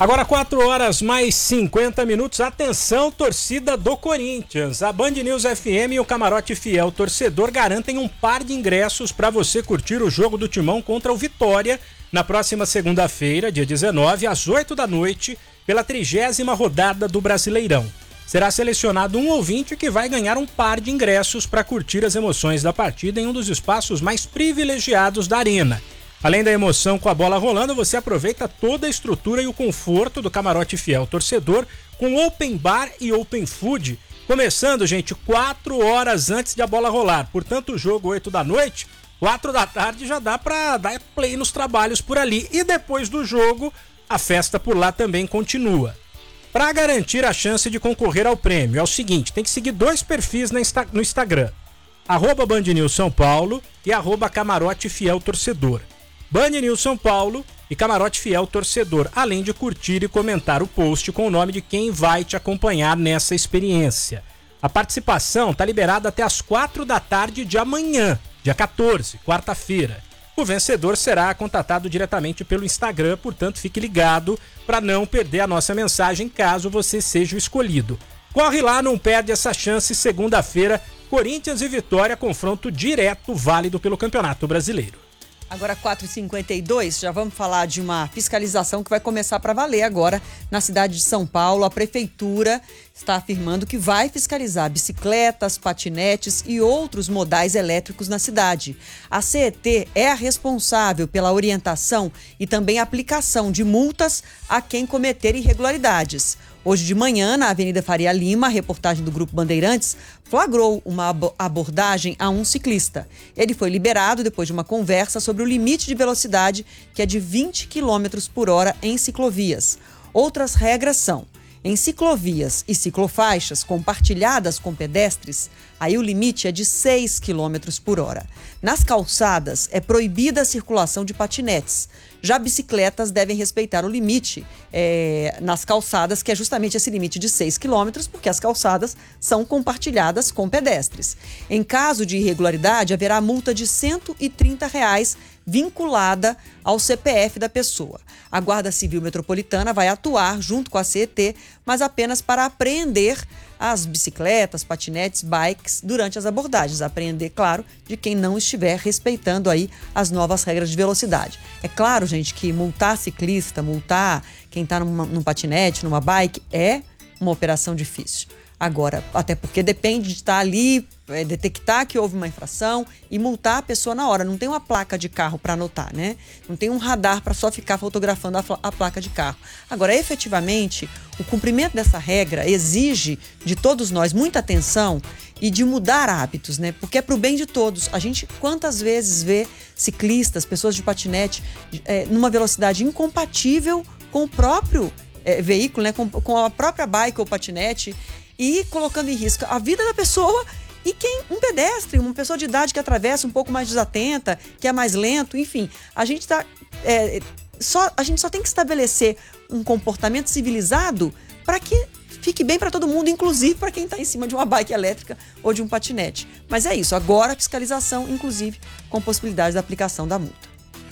Agora 4h mais 50. Atenção, torcida do Corinthians. A Band News FM e o Camarote Fiel Torcedor garantem um par de ingressos para você curtir o jogo do Timão contra o Vitória na próxima segunda-feira, dia 19, às 8 da noite, pela 30ª rodada do Brasileirão. Será selecionado um ouvinte que vai ganhar um par de ingressos para curtir as emoções da partida em um dos espaços mais privilegiados da arena. Além da emoção com a bola rolando, você aproveita toda a estrutura e o conforto do Camarote Fiel Torcedor com open bar e open food, começando, gente, 4 horas antes de a bola rolar. Portanto, o jogo 8 da noite, 4 da tarde já dá para dar play nos trabalhos por ali. E depois do jogo, a festa por lá também continua. Para garantir a chance de concorrer ao prêmio, é o seguinte, tem que seguir 2 perfis no Instagram, @BandNewsSãoPaulo e @Camarote Fiel Torcedor. Band News São Paulo e Camarote Fiel Torcedor, além de curtir e comentar o post com o nome de quem vai te acompanhar nessa experiência. A participação está liberada até as 4 da tarde de amanhã, dia 14, quarta-feira. O vencedor será contatado diretamente pelo Instagram, portanto fique ligado para não perder a nossa mensagem caso você seja o escolhido. Corre lá, não perde essa chance. Segunda-feira, Corinthians e Vitória, confronto direto válido pelo Campeonato Brasileiro. Agora 4h52, já vamos falar de uma fiscalização que vai começar para valer agora na cidade de São Paulo. A prefeitura está afirmando que vai fiscalizar bicicletas, patinetes e outros modais elétricos na cidade. A CET é a responsável pela orientação e também aplicação de multas a quem cometer irregularidades. Hoje de manhã, na Avenida Faria Lima, a reportagem do Grupo Bandeirantes flagrou uma abordagem a um ciclista. Ele foi liberado depois de uma conversa sobre o limite de velocidade, que é de 20 km por hora em ciclovias. Outras regras são: em ciclovias e ciclofaixas compartilhadas com pedestres, aí o limite é de 6 km por hora. Nas calçadas é proibida a circulação de patinetes. Já bicicletas devem respeitar o limite nas calçadas, que é justamente esse limite de 6 km, porque as calçadas são compartilhadas com pedestres. Em caso de irregularidade, haverá multa de R$ 130 vinculada ao CPF da pessoa. A Guarda Civil Metropolitana vai atuar junto com a CET, mas apenas para apreender as bicicletas, patinetes, bikes durante as abordagens. Apreender, claro, de quem não estiver respeitando aí as novas regras de velocidade. É claro, gente, que multar ciclista, multar quem está num patinete, numa bike, é uma operação difícil. Agora, até porque depende de estar ali, detectar que houve uma infração e multar a pessoa na hora. Não tem uma placa de carro para anotar, né? Não tem um radar para só ficar fotografando a placa de carro. Agora, efetivamente, o cumprimento dessa regra exige de todos nós muita atenção e de mudar hábitos, né? Porque é para o bem de todos. A gente, quantas vezes vê ciclistas, pessoas de patinete, numa velocidade incompatível com o próprio veículo, né? Com a própria bike ou patinete, e colocando em risco a vida da pessoa e um pedestre, uma pessoa de idade que atravessa um pouco mais desatenta, que é mais lento, enfim. A gente só tem que estabelecer um comportamento civilizado para que fique bem para todo mundo, inclusive para quem está em cima de uma bike elétrica ou de um patinete. Mas é isso, agora a fiscalização, inclusive com possibilidade da aplicação da multa.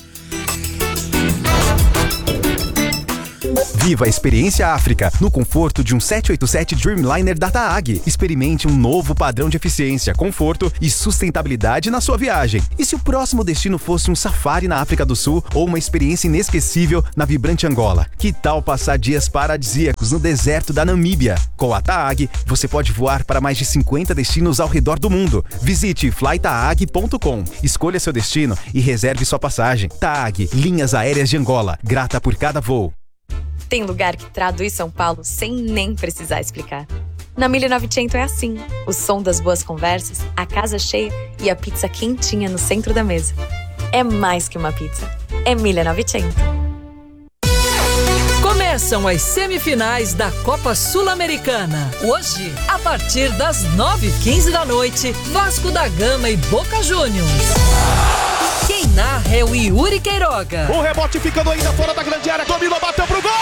Viva a experiência África no conforto de um 787 Dreamliner da TAAG. Experimente um novo padrão de eficiência, conforto e sustentabilidade na sua viagem. E se o próximo destino fosse um safari na África do Sul ou uma experiência inesquecível na vibrante Angola? Que tal passar dias paradisíacos no deserto da Namíbia? Com a TAAG, você pode voar para mais de 50 destinos ao redor do mundo. Visite flytaag.com, escolha seu destino e reserve sua passagem. TAAG, Linhas Aéreas de Angola, grata por cada voo. Tem lugar que traduz São Paulo sem nem precisar explicar. Na 1900 é assim. O som das boas conversas, a casa cheia e a pizza quentinha no centro da mesa. É mais que uma pizza. É 1900. Começam as semifinais da Copa Sul-Americana. Hoje, a partir das 9h15 da noite, Vasco da Gama e Boca Juniors. Quem narra é o Yuri Queiroga. O rebote ficando ainda fora da grande área. Dominou, bateu pro gol.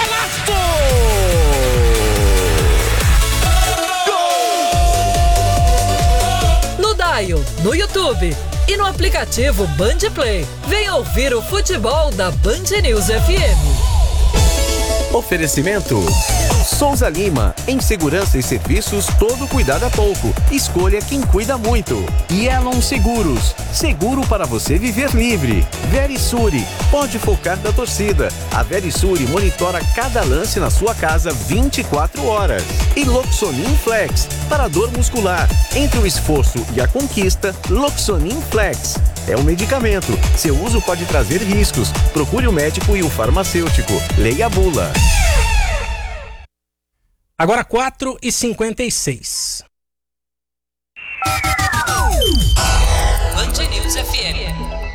Gol! No Dial, no YouTube e no aplicativo Band Play. Vem ouvir o futebol da Band News FM. Oferecimento Souza Lima, em segurança e serviços, todo cuidado é pouco. Escolha quem cuida muito. Yelon Seguros, seguro para você viver livre. Verisure, pode focar da torcida. A Verisure monitora cada lance na sua casa 24 horas. E Loxonin Flex, para dor muscular. Entre o esforço e a conquista, Loxonin Flex. É um medicamento. Seu uso pode trazer riscos. Procure o médico e o farmacêutico. Leia a bula. Agora 4h56. Band News FM.